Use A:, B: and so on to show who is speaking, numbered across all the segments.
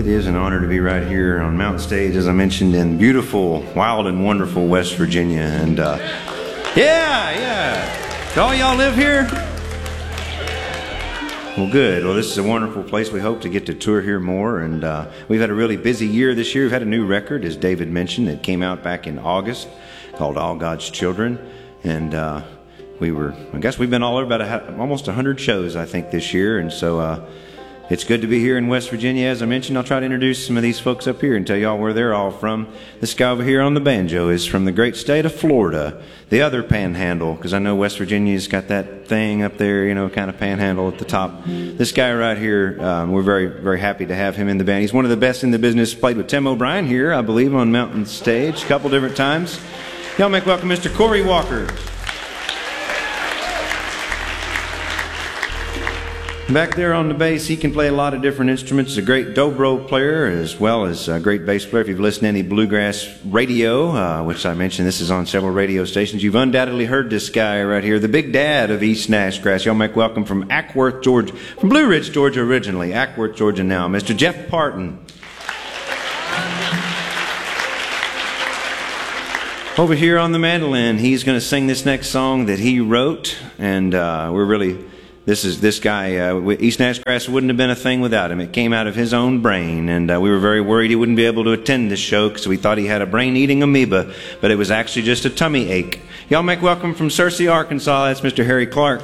A: it is an honor to be right here on Mountain Stage, as I mentioned, in beautiful, wild, and wonderful West Virginia. And yeah. Do all y'all live here? Well, good. Well, this is a wonderful place. We hope to get to tour here more. And we've had a really busy year this year. We've had a new record, as David mentioned. It came out back in August, called All God's Children. And I guess we've been all over about almost 100 shows, I think, this year. And so it's good to be here in West Virginia. As I mentioned, I'll try to introduce some of these folks up here and tell y'all where they're all from. This guy over here on the banjo is from the great state of Florida, the other panhandle, because I know West Virginia's got that thing up there, you know, kind of panhandle at the top. This guy right here, we're very, very happy to have him in the band. He's one of the best in the business. Played with Tim O'Brien here, I believe, on Mountain Stage a couple different times. Y'all make welcome Mr. Corey Walker. Back there on the bass, he can play a lot of different instruments. He's a great dobro player as well as a great bass player. If you've listened to any bluegrass radio, which I mentioned, this is on several radio stations, you've undoubtedly heard this guy right here, the big dad of East Nashgrass. Y'all make welcome from Acworth, Georgia, from Blue Ridge, Georgia originally, Acworth, Georgia now, Mr. Jeff Parton. Over here on the mandolin, he's going to sing this next song that he wrote, and we're really... This guy, East Nashgrass wouldn't have been a thing without him. It came out of his own brain, and we were very worried he wouldn't be able to attend this show because we thought he had a brain-eating amoeba, but it was actually just a tummy ache. Y'all make welcome from Searcy, Arkansas. That's Mr. Harry Clark.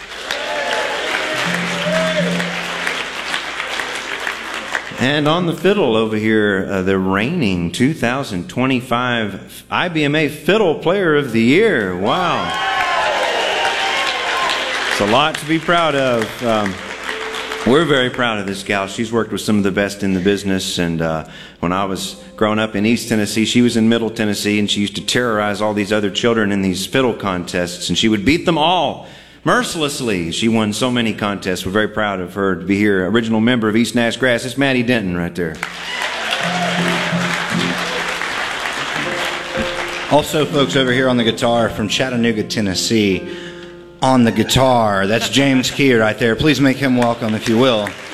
A: And on the fiddle over here, the reigning 2025 IBMA Fiddle Player of the Year. Wow. A lot to be proud of. We're very proud of this gal. She's worked with some of the best in the business, and when I was growing up in East Tennessee, she was in Middle Tennessee, and she used to terrorize all these other children in these fiddle contests, and she would beat them all mercilessly. She won so many contests. We're very proud of her to be here. Original member of East Nashgrass. It's Maddie Denton right there.
B: Also, folks over here on the guitar from Chattanooga, Tennessee, on the guitar. That's James Key right there. Please make him welcome, if you will.